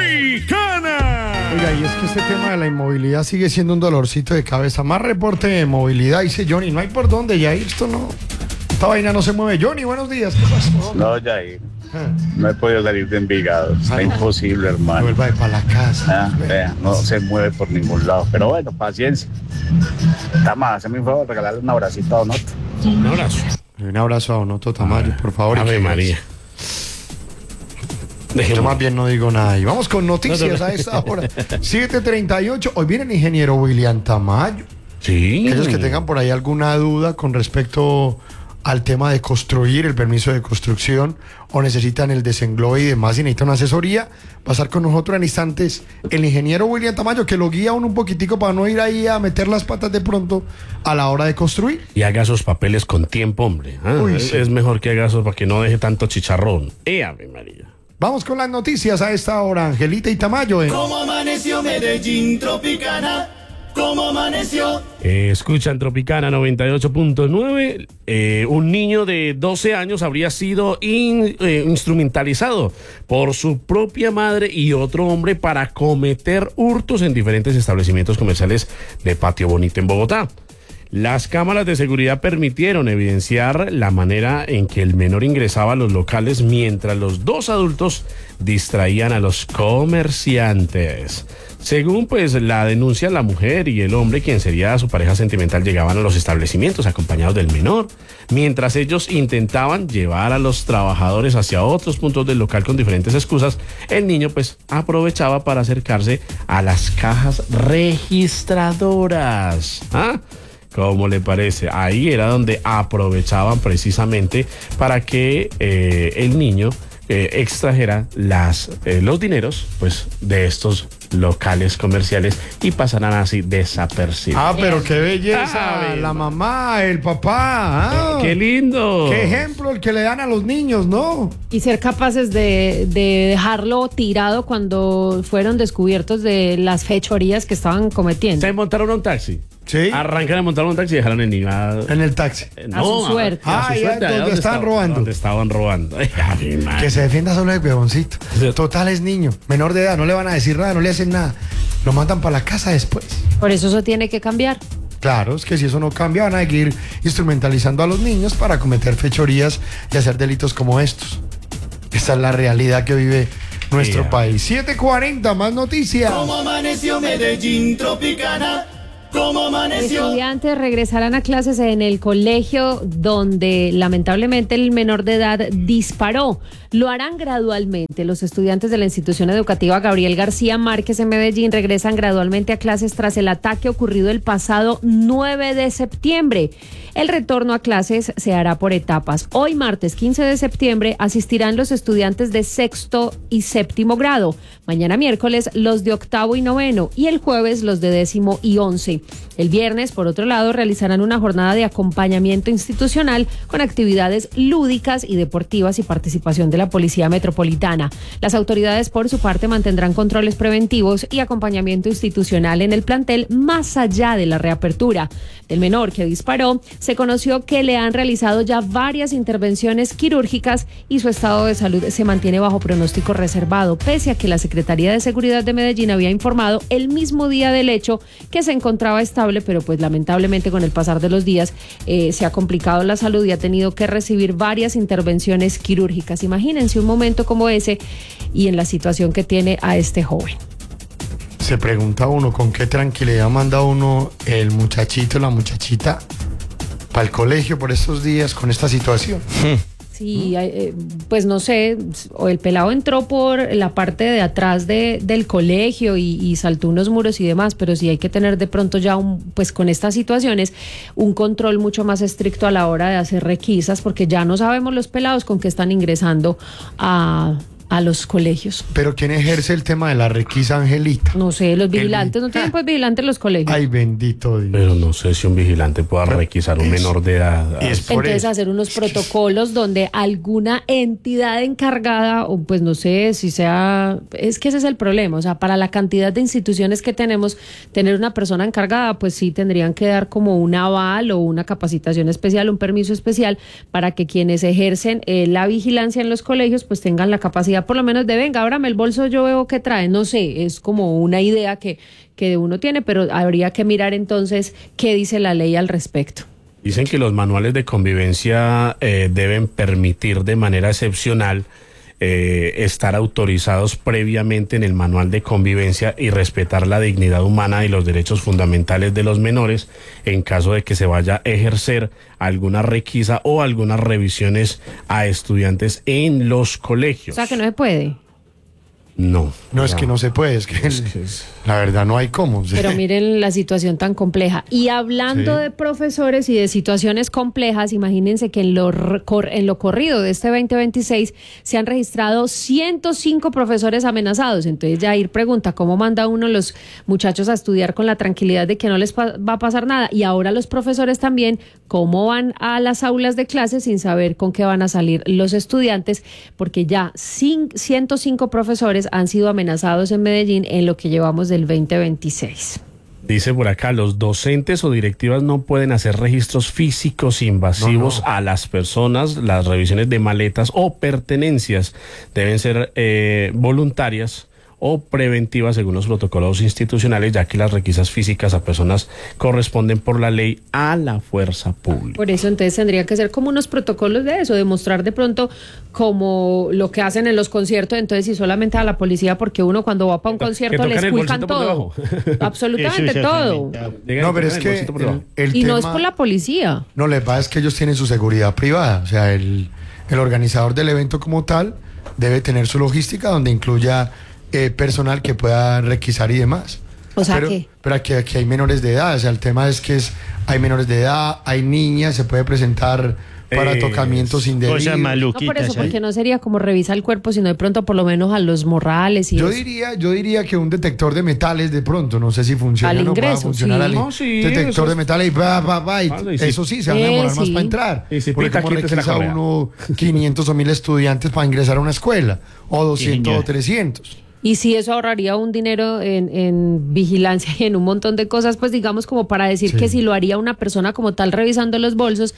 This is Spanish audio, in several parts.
Tropicana. Oiga, y es que este tema de la inmovilidad sigue siendo un dolorcito de cabeza. Más reporte de movilidad, dice Johnny. No hay por dónde, ya esto no. Esta vaina no se mueve. Johnny, buenos días. ¿Qué pasó? No, Jair. No he podido salir de Envigado. Está imposible, hermano. Vuelva para la casa. Vea, no se mueve por ningún lado. Pero bueno, paciencia. Tama, hazme un favor, regalarle un abracito a Donoto. Un abrazo. Un abrazo a Donoto Tamayo, por favor. Ave María. Yo más bien no digo nada. Y vamos con noticias a esta hora. 7:38. Hoy viene el ingeniero William Tamayo. Sí. Aquellos que tengan por ahí alguna duda con respecto al tema de construir, el permiso de construcción, o necesitan el desenglobe y demás, y necesitan una asesoría, va a estar con nosotros en instantes el ingeniero William Tamayo, que lo guía uno un poquitico para no ir ahí a meter las patas de pronto a la hora de construir. Y haga esos papeles con tiempo, hombre. Uy, sí. Es mejor que haga eso para que no deje tanto chicharrón. Ave María. Vamos con las noticias a esta hora, Angelita y Tamayo. ¿Cómo amaneció Medellín, Tropicana? ¿Cómo amaneció? Escuchan Tropicana 98.9. Un niño de 12 años habría sido instrumentalizado por su propia madre y otro hombre para cometer hurtos en diferentes establecimientos comerciales de Patio Bonito en Bogotá. Las cámaras de seguridad permitieron evidenciar la manera en que el menor ingresaba a los locales mientras los dos adultos distraían a los comerciantes. Según la denuncia, la mujer y el hombre, quien sería su pareja sentimental, llegaban a los establecimientos acompañados del menor, mientras ellos intentaban llevar a los trabajadores hacia otros puntos del local con diferentes excusas. El niño aprovechaba para acercarse a las cajas registradoras. ¿Cómo le parece? Ahí era donde aprovechaban precisamente para que el niño extrajera los dineros de estos locales comerciales y pasarán así desapercibidos. Pero qué belleza, la mamá, el papá. ¡Qué lindo! Qué ejemplo el que le dan a los niños, ¿no? Y ser capaces de dejarlo tirado cuando fueron descubiertos de las fechorías que estaban cometiendo. Se montaron a un taxi. Sí. Arrancan a montar un taxi y dejaron el niño en el taxi. A su suerte. Donde estaban robando. Donde estaban robando. Que se defienda solo el huevoncito. Total, es niño, menor de edad, no le van a decir nada, no le hacen nada. Lo mandan para la casa después. Por eso tiene que cambiar. Claro, es que si eso no cambia, van a seguir instrumentalizando a los niños para cometer fechorías y hacer delitos como estos. Esta es la realidad que vive nuestro país. 7:40, más noticias. ¿Cómo amaneció Medellín, Tropicana? ¿Cómo amaneció? Estudiantes regresarán a clases en el colegio donde lamentablemente el menor de edad disparó. Lo harán gradualmente. Los estudiantes de la institución educativa Gabriel García Márquez en Medellín regresan gradualmente a clases tras el ataque ocurrido el pasado 9 de septiembre. El retorno a clases se hará por etapas. Hoy, martes 15 de septiembre, asistirán los estudiantes de sexto y séptimo grado. Mañana miércoles los de octavo y noveno y el jueves los de décimo y 11. El viernes, por otro lado, realizarán una jornada de acompañamiento institucional con actividades lúdicas y deportivas y participación de la Policía Metropolitana. Las autoridades, por su parte, mantendrán controles preventivos y acompañamiento institucional en el plantel más allá de la reapertura. Del menor que disparó, se conoció que le han realizado ya varias intervenciones quirúrgicas y su estado de salud se mantiene bajo pronóstico reservado, pese a que la Secretaría de Seguridad de Medellín había informado el mismo día del hecho que se encontraba estable, pero lamentablemente con el pasar de los días se ha complicado la salud y ha tenido que recibir varias intervenciones quirúrgicas. Imagínense un momento como ese y en la situación que tiene a este joven. Se pregunta uno con qué tranquilidad manda uno el muchachito, la muchachita para el colegio por estos días con esta situación. Sí, pues no sé, o el pelado entró por la parte de atrás del colegio y saltó unos muros y demás, pero sí hay que tener de pronto ya, pues con estas situaciones, un control mucho más estricto a la hora de hacer requisas, porque ya no sabemos los pelados con qué están ingresando a los colegios. ¿Pero quién ejerce el tema de la requisa, Angelita? No sé, los vigilantes, no tienen pues vigilantes en los colegios. Ay, bendito Dios. Pero no sé si un vigilante pueda requisar un menor de edad. Entonces hacer unos protocolos donde alguna entidad encargada, o pues no sé si sea, es que ese es el problema, o sea, para la cantidad de instituciones que tenemos, tener una persona encargada, pues sí tendrían que dar como un aval o una capacitación especial, un permiso especial para que quienes ejercen la vigilancia en los colegios pues tengan la capacidad universidad por lo menos de venga, ábrame el bolso, yo veo qué trae, no sé, es como una idea que uno tiene, pero habría que mirar entonces qué dice la ley al respecto. Dicen que los manuales de convivencia deben permitir de manera excepcional estar autorizados previamente en el manual de convivencia y respetar la dignidad humana y los derechos fundamentales de los menores en caso de que se vaya a ejercer alguna requisa o algunas revisiones a estudiantes en los colegios. O sea que no se puede. No. No es que no se puede, es que la verdad no hay cómo. Pero miren la situación tan compleja. Y hablando de profesores y de situaciones complejas, imagínense que en lo corrido de este 2026 se han registrado 105 profesores amenazados. Entonces Jair pregunta, ¿cómo manda uno los muchachos a estudiar con la tranquilidad de que no les va a pasar nada? Y ahora los profesores también, ¿cómo van a las aulas de clase sin saber con qué van a salir los estudiantes? Porque ya 105 profesores han sido amenazados en Medellín en lo que llevamos del 2026. Dice por acá, los docentes o directivas no pueden hacer registros físicos invasivos a las personas. Las revisiones de maletas o pertenencias deben ser voluntarias o preventivas según los protocolos institucionales, ya que las requisas físicas a personas corresponden por la ley a la fuerza pública. Por eso entonces tendría que ser como unos protocolos de eso, demostrar de pronto como lo que hacen en los conciertos, entonces si solamente a la policía, porque uno cuando va para un concierto le esculcan todo, absolutamente todo. No, pero es que el y tema, no es por la policía. No, les pasa es que ellos tienen su seguridad privada, o sea, el organizador del evento como tal debe tener su logística donde incluya personal que pueda requisar y demás. O sea, pero aquí hay menores de edad, o sea, el tema es que hay menores de edad, hay niñas, se puede presentar para tocamientos indebidos. Cosas maluquitas. No, por eso, porque no sería como revisar el cuerpo, sino de pronto por lo menos a los morrales y yo eso. diría que un detector de metales de pronto, no sé si funciona al o no ingreso, va a funcionar detector de metales y eso sí, se van a demorar más para entrar. Porque como requisa uno 500 o 1000 estudiantes para ingresar a una escuela, o 200 o 300. Y si eso ahorraría un dinero en vigilancia y en un montón de cosas, pues digamos como para decir que si lo haría una persona como tal revisando los bolsos,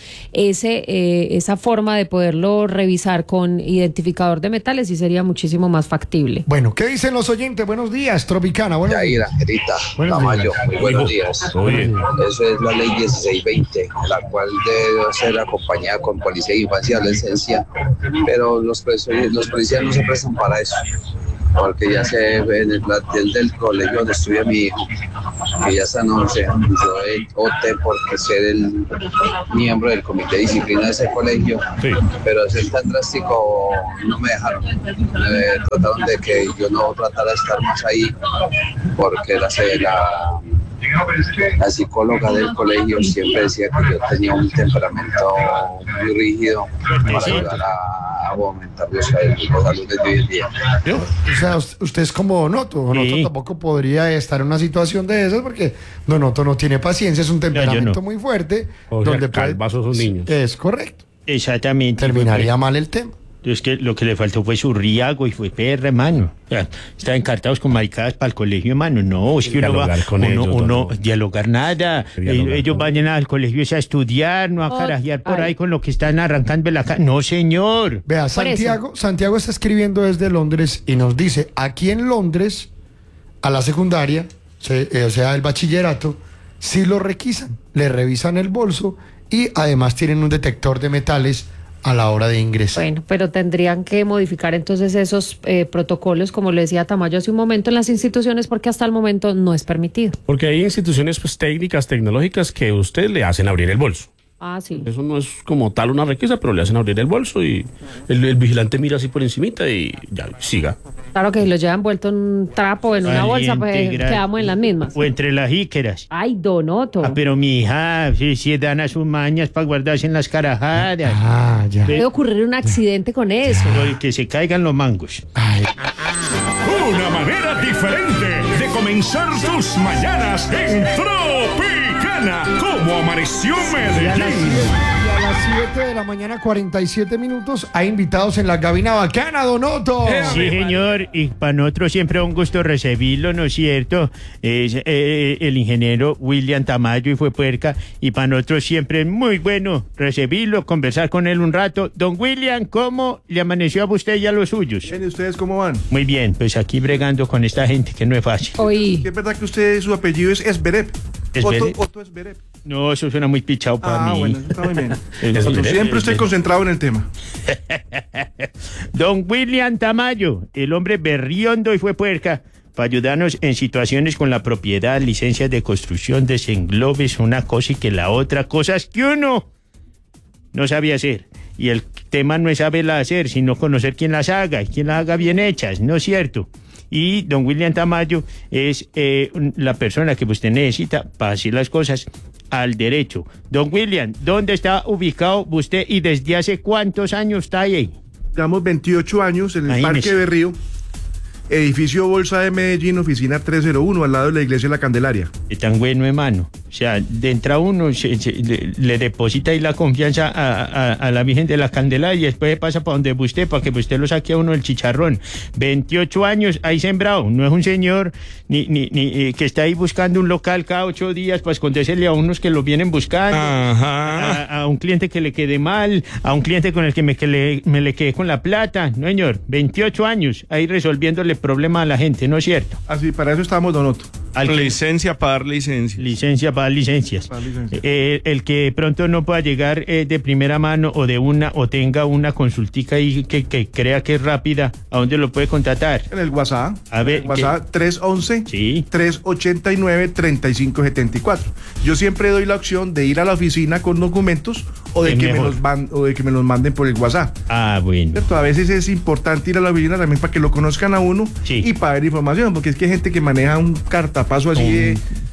esa forma de poderlo revisar con identificador de metales sí sería muchísimo más factible. Bueno, ¿qué dicen los oyentes? Buenos días, Tropicana. Buenos días. Angelita, Tamayo, muy buenos días. Eso es la ley 1620, la cual debe ser acompañada con policía de infancia y adolescencia, pero los policías no se prestan para eso. Porque ya se ve en el plantel del colegio donde estudia mi hijo, que ya está en 11, yo opté por ser el miembro del comité de disciplina de ese colegio, pero al ser tan drástico no me dejaron, trataron de que yo no tratara de estar más ahí, porque la psicóloga del colegio siempre decía que yo tenía un temperamento muy rígido para ayudar a aumentar los alumnos de hoy en día. O sea, usted es como Donoto. Donoto tampoco podría estar en una situación de esas porque Donoto no tiene paciencia, es un temperamento muy fuerte. Donde calvazos son niños. Es correcto. Exactamente. Terminaría mal el tema. Es que lo que le faltó fue su riago y fue PR, mano. O sea, están encartados con maricadas para el colegio, mano. No, es que uno dialogar nada. Ellos vayan al colegio a estudiar, no a carajear por ahí con lo que están arrancando la cara. No, señor. Vea, Santiago está escribiendo desde Londres y nos dice, aquí en Londres, a la secundaria, o sea, el bachillerato, sí lo requisan, le revisan el bolso y además tienen un detector de metales a la hora de ingresar. Bueno, pero tendrían que modificar entonces esos protocolos, como le decía Tamayo hace un momento, en las instituciones, porque hasta el momento no es permitido. Porque hay instituciones técnicas, tecnológicas, que usted le hacen abrir el bolso. Ah, sí. Eso no es como tal una requisa, pero le hacen abrir el bolso y el vigilante mira así por encimita y ya siga. Claro que si lo llevan envuelto en un trapo, en una bolsa, pues quedamos en las mismas. O entre las jíqueras. Ay, Donoto. Pero mi hija, si dan a sus mañas para guardarse en las carajadas. Ya. Puede ocurrir un accidente con eso. Que se caigan los mangos. Una manera diferente de comenzar tus mañanas en Tropicana. Como amaneció Medellín. las 7 de la mañana, 47 minutos. Hay invitados en la cabina bacana, Donoto. Sí, señor. Y para nosotros siempre es un gusto recibirlo, ¿no es cierto? Es el ingeniero William Tamayo y fue puerca. Y para nosotros siempre es muy bueno recibirlo, conversar con él un rato. Don William, ¿cómo le amaneció a usted y a los suyos? Bien, ¿y ustedes cómo van? Muy bien, pues aquí bregando con esta gente que no es fácil. Oí. ¿Es verdad que usted, su apellido es Esberep? Otto Esberep. No, eso suena muy pichado para mí. Bueno, eso está muy bien. Esberep, Siempre estoy concentrado en el tema. Don William Tamayo, el hombre berriondo y fue puerca, para ayudarnos en situaciones con la propiedad, licencias de construcción, desenglobes, una cosa y que la otra, cosas que uno no sabía hacer. Y el tema no es saberlas hacer, sino conocer quién las haga y quién las haga bien hechas, ¿no es cierto? Y don William Tamayo es la persona que usted necesita para hacer las cosas al derecho. Don William, ¿dónde está ubicado usted y desde hace cuántos años está ahí? Llevamos 28 años en el Parque Berrío, edificio Bolsa de Medellín, oficina 301, al lado de la iglesia de la Candelaria. Es tan bueno, hermano. O sea, de entra uno, le deposita ahí la confianza a la Virgen de la Candelaria y después pasa para donde usted, para que usted lo saque a uno del chicharrón. 28 años ahí sembrado. No es un señor ni que está ahí buscando un local cada 8 días para escondérsele a unos que lo vienen buscando. Ajá. A un cliente que le quede mal, a un cliente con el que me le quedé con la plata. No, señor. 28 años ahí resolviéndole problemas a la gente, ¿no es cierto? Así, para eso estamos, Donoto. Licencia para dar licencia. Licencia para dar licencias. El que pronto no pueda llegar de primera mano o tenga una consultica ahí que crea que es rápida, ¿a dónde lo puede contratar? En el WhatsApp. A ver, el WhatsApp 311-389-3574. Yo siempre doy la opción de ir a la oficina con documentos o de que me los manden por el WhatsApp. Ah, bueno. ¿Cierto? A veces es importante ir a la oficina también para que lo conozcan a uno y para ver información, porque es que hay gente que maneja un cartapaso así de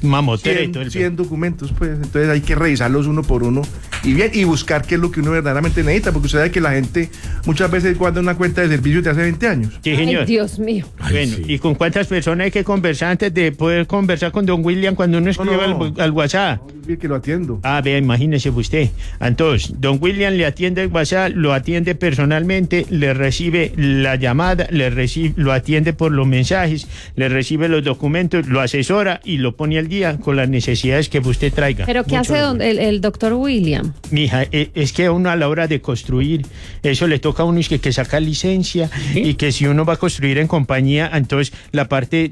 100 documentos, pues entonces hay que revisarlos uno por uno y bien, y buscar qué es lo que uno verdaderamente necesita, porque usted sabe que la gente muchas veces guarda una cuenta de servicios de hace 20 años. Sí, señor. Ay, Dios mío. Bueno, ¿y con cuántas personas hay que conversar antes de poder conversar con don William cuando uno escribe al WhatsApp? No, que lo atiendo. Ah, vea, imagínese usted. Entonces, don William le atiende el WhatsApp, lo atiende personalmente, le recibe la llamada, lo atiende por los mensajes, le recibe los documentos, lo asesora y lo pone al día con las necesidades que usted traiga. ¿Pero qué hace el doctor William? Mija, es que a uno a la hora de construir, eso le toca a uno que saca licencia y que si uno va a construir en compañía, entonces la parte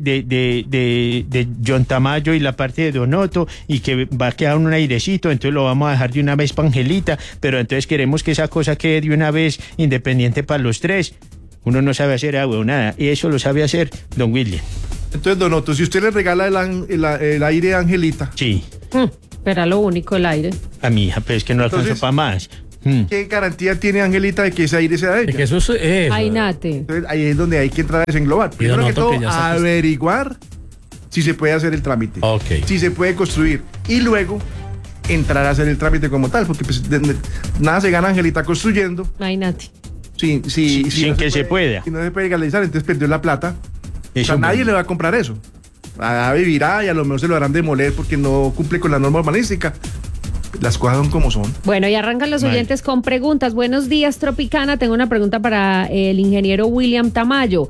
de John Tamayo y la parte de Donoto y que va a quedar un airecito, entonces lo vamos a dejar de una vez para Angelita, pero entonces queremos que esa cosa quede de una vez independiente para los tres. Uno no sabe hacer nada y eso lo sabe hacer don William. Entonces, Donoto, si usted le regala el aire a Angelita. Sí. Pero lo único, el aire. A mi hija, pero es que no alcanzó para más. ¿Qué garantía tiene Angelita de que ese aire sea de ella? De que eso es. Ay, Nate. Entonces, ahí es donde hay que entrar a desenglobar. Primero que todo, averiguar si se puede hacer el trámite. Si se puede construir. Y luego entrar a hacer el trámite como tal, porque pues, nada se gana Angelita construyendo. Ay, Nate. Sin que se pueda. Si no se puede legalizar, entonces perdió la plata. O sea, nadie le va a comprar eso. Vivirá y a lo mejor se lo harán demoler porque no cumple con la norma urbanística. Las cosas son como son. Bueno, y arrancan los oyentes con preguntas. Buenos días, Tropicana. Tengo una pregunta para el ingeniero William Tamayo.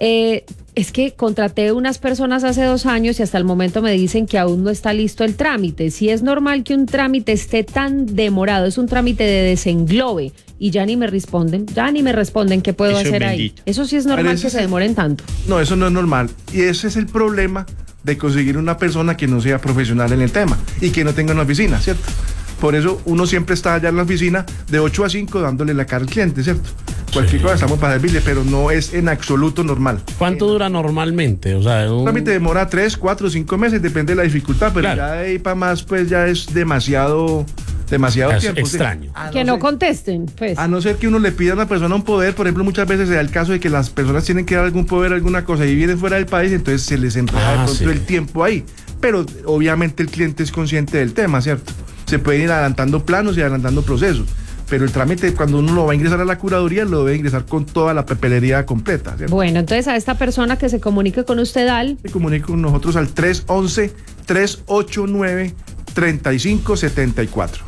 Es que contraté unas personas hace 2 años y hasta el momento me dicen que aún no está listo el trámite. Si es normal que un trámite esté tan demorado, es un trámite de desenglobe y ya ni me responden qué puedo hacer ahí. Eso sí es normal que se demoren tanto. No, eso no es normal. Y ese es el problema de conseguir una persona que no sea profesional en el tema y que no tenga una oficina, ¿cierto? Por eso uno siempre está allá en la oficina de 8 a 5 dándole la cara al cliente, ¿cierto? Cualquier cosa estamos para servirle, pero no es en absoluto normal. ¿Cuánto dura normalmente? O sea, un trámite demora 3, 4, 5 meses, depende de la dificultad, pero ya de ahí para más, pues ya es demasiado tiempo. Extraño. Que no contesten, pues. A no ser que uno le pida a una persona un poder, por ejemplo, muchas veces se da el caso de que las personas tienen que dar algún poder, alguna cosa, y vienen fuera del país, entonces se les enreda de pronto el tiempo ahí. Pero obviamente el cliente es consciente del tema, ¿cierto? Se pueden ir adelantando planos y adelantando procesos. Pero el trámite, cuando uno lo va a ingresar a la curaduría, lo debe ingresar con toda la papelería completa, ¿cierto? Bueno, entonces a esta persona que se comunique con usted, se comunique con nosotros al 311-389-3574.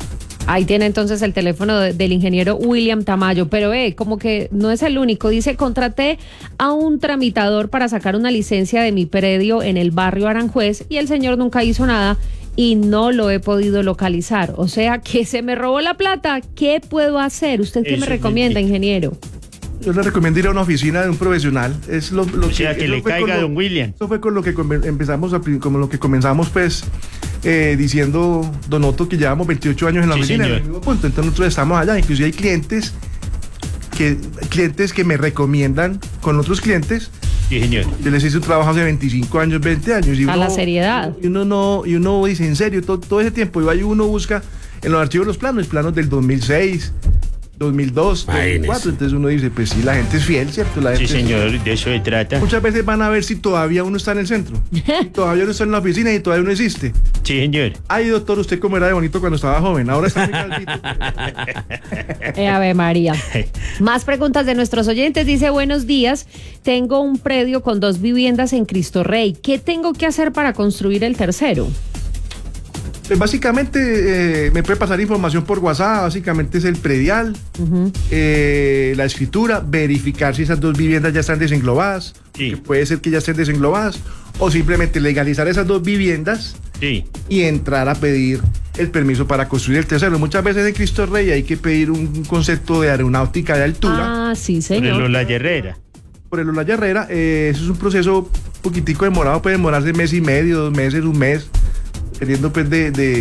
Ahí tiene entonces el teléfono del ingeniero William Tamayo, pero como que no es el único. Dice, contraté a un tramitador para sacar una licencia de mi predio en el barrio Aranjuez y el señor nunca hizo nada y no lo he podido localizar. O sea, que se me robó la plata. ¿Qué puedo hacer? ¿Usted qué me recomienda, ingeniero? Yo le recomiendo ir a una oficina de un profesional. Es lo o sea, que le caiga a don William. Eso fue con lo que comenzamos pues diciendo, don Otto, que llevamos 28 años en la oficina, en el mismo punto. Entonces nosotros estamos allá. Inclusive hay clientes que me recomiendan con otros clientes. Sí, señor. Yo les hice un trabajo hace 25 años, 20 años. Y la seriedad. Y uno dice, en serio, todo ese tiempo, y ahí uno busca en los archivos los planos del 2006, 2002, 2004, entonces uno dice, pues sí, la gente es fiel, ¿cierto? La gente sí, señor, de eso se trata. Muchas veces van a ver si todavía uno está en el centro, si todavía uno está en la oficina y todavía uno existe. Sí, señor. Ay, doctor, usted cómo era de bonito cuando estaba joven, ahora está muy calvito. Ave María. Más preguntas de nuestros oyentes. Dice, buenos días, tengo un predio con 2 viviendas en Cristo Rey. ¿Qué tengo que hacer para construir el tercero? Pues básicamente me puede pasar información por WhatsApp, básicamente es el predial, la escritura, verificar si esas 2 viviendas ya están desenglobadas, que puede ser que ya estén desenglobadas, o simplemente legalizar esas 2 viviendas y entrar a pedir el permiso para construir el tercero. Muchas veces en Cristo Rey hay que pedir un concepto de aeronáutica de altura. Ah, sí, señor. Por el Olaya Herrera. Por el Olaya Herrera, eso es un proceso poquitico demorado, puede demorarse 1 mes y medio, 2 meses, 1 mes. Dependiendo pues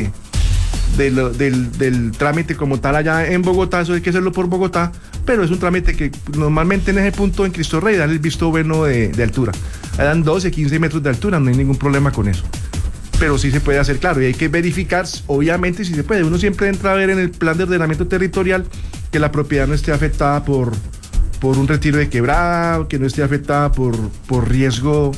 del trámite como tal allá en Bogotá. Eso hay que hacerlo por Bogotá, pero es un trámite que normalmente en ese punto en Cristo Rey dan el visto bueno de altura, dan 12, 15 metros de altura, no hay ningún problema con eso, pero sí se puede hacer, claro, y hay que verificar, obviamente, si se puede. Uno siempre entra a ver en el plan de ordenamiento territorial que la propiedad no esté afectada por un retiro de quebrada, que no esté afectada por riesgo,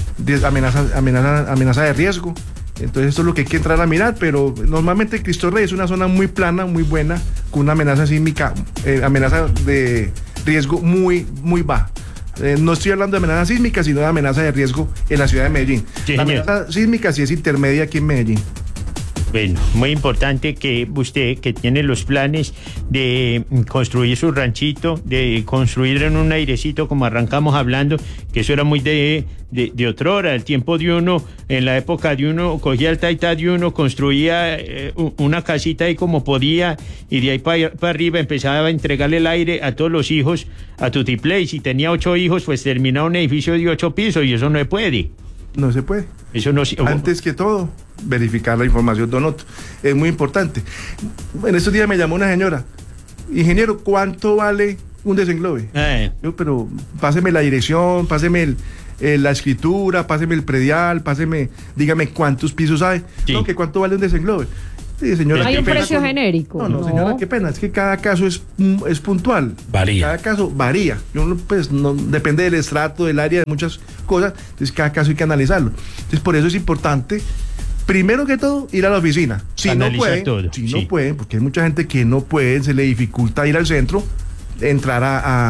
amenaza de riesgo. Entonces esto es lo que hay que entrar a mirar, pero normalmente Cristo Rey es una zona muy plana, muy buena, con una amenaza sísmica, amenaza de riesgo muy, muy baja. No estoy hablando de amenaza sísmica, sino de amenaza de riesgo en la ciudad de Medellín. Sí, la amenaza sísmica sí es intermedia aquí en Medellín. Bueno, muy importante que usted, que tiene los planes de construir su ranchito, de construir en un airecito, como arrancamos hablando, que eso era muy de otrora, el tiempo de uno, en la época de uno, cogía el taita de uno, construía una casita ahí como podía, y de ahí para arriba empezaba a entregarle el aire a todos los hijos, a Tutiplay. Y si tenía 8 hijos, pues terminaba un edificio de 8 pisos, y eso no se puede. No se puede. Eso no. Antes que todo, verificar la información, don Otto. Es muy importante. En estos días me llamó una señora. Ingeniero, ¿cuánto vale un desenglobe? Yo, pero páseme la dirección, páseme la escritura, páseme el predial, dígame cuántos pisos hay. Sí. No, que cuánto vale un desenglobe. Sí, señora, hay un precio genérico. No, señora, qué pena, es que cada caso es puntual. Varía. Cada caso varía. Pues no depende del estrato, del área, de muchas cosas. Entonces cada caso hay que analizarlo. Entonces por eso es importante, primero que todo, ir a la oficina. Si no pueden, porque hay mucha gente que no puede, se le dificulta ir al centro, entrar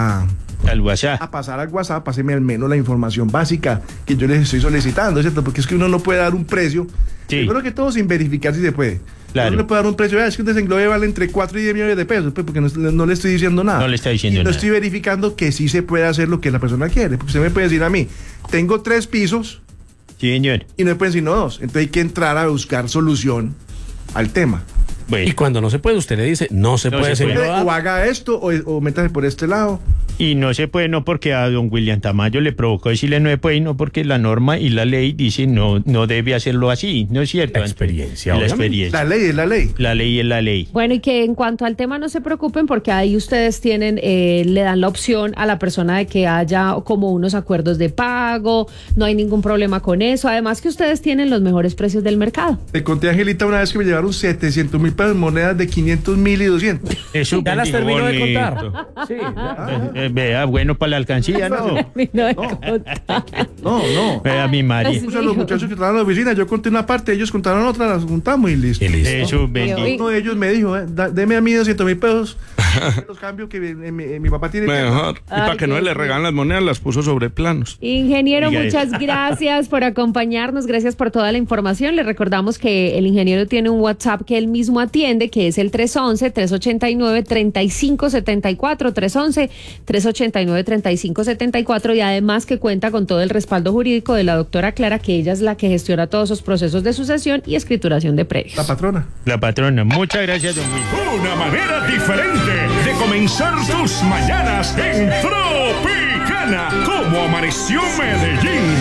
al WhatsApp. A pasar al WhatsApp, páseme al menos la información básica que yo les estoy solicitando, ¿cierto? Porque es que uno no puede dar un precio, primero que todo, sin verificar si se puede. Claro. Uno no puede dar un precio, es que un desenglobe vale entre 4 y 10 millones de pesos, pues, porque no le estoy diciendo nada. No le está diciendo nada. No estoy verificando que sí se puede hacer lo que la persona quiere, porque usted me puede decir a mí, tengo 3 pisos. Sí, señor. Y no me pueden decir no 2. Entonces hay que entrar a buscar solución al tema. Bueno. Y cuando no se puede, usted le dice, no se puede. O haga esto, o métase por este lado. Y no se puede, no porque a don William Tamayo le provocó decirle no se puede, no porque la norma y la ley dice no debe hacerlo así, ¿no es cierto? La experiencia. La ley es la ley. La ley es la ley. Bueno, y que en cuanto al tema no se preocupen, porque ahí ustedes tienen, le dan la opción a la persona de que haya como unos acuerdos de pago, no hay ningún problema con eso, además que ustedes tienen los mejores precios del mercado. Te conté, Angelita, una vez que me llevaron 700.000 pesos en monedas de 500.000 y 200. Eso ya las terminó de contar. Sí, vea, bueno para la alcancía, ¿no? No. Vea, mi María. Los muchachos que trabajan en la oficina, yo conté una parte, ellos contaron otra, las juntamos y listo. Eso, bendito. Uno de ellos me dijo, deme a mí 200.000 pesos Los cambios que mi papá tiene. Mejor. Y para que no le regalen las monedas, las puso sobre planos. Ingeniero, muchas gracias por acompañarnos, gracias por toda la información. Le recordamos que el ingeniero tiene un WhatsApp que él mismo atiende, que es el 311-389-3574, 311-389-3574, y además que cuenta con todo el respaldo jurídico de la doctora Clara, que ella es la que gestiona todos esos procesos de sucesión y escrituración de predios. La patrona. La patrona. Muchas gracias, don Wilson. Una manera diferente de comenzar tus mañanas en Tropicana. ¿Cómo amaneció Medellín?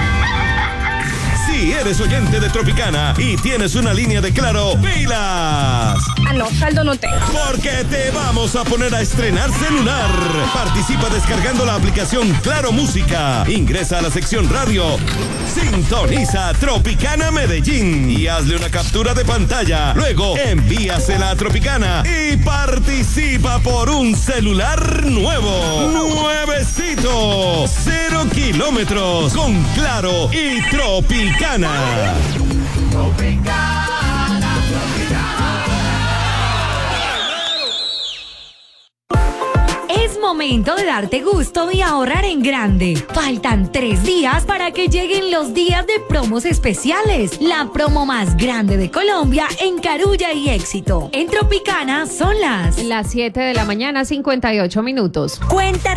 Si eres oyente de Tropicana y tienes una línea de Claro, ¡pilas! No, saldo no tengo. Porque te vamos a poner a estrenar celular. Participa descargando la aplicación Claro Música. Ingresa a la sección radio. Sintoniza Tropicana Medellín y hazle una captura de pantalla. Luego envíasela a Tropicana y participa por un celular nuevo. Nuevecito. 0 kilómetros con Claro y Tropicana. Es momento de darte gusto y ahorrar en grande. Faltan 3 días para que lleguen los días de promos especiales. La promo más grande de Colombia en Carulla y Éxito. En Tropicana son las 7 de la mañana, 58 minutos. Cuenta